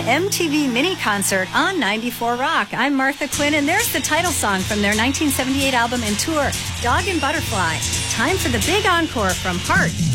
MTV mini concert on 94 Rock. I'm Martha Quinn, and there's the title song from their 1978 album and tour, Dog and Butterfly. Time for the big encore from Heart.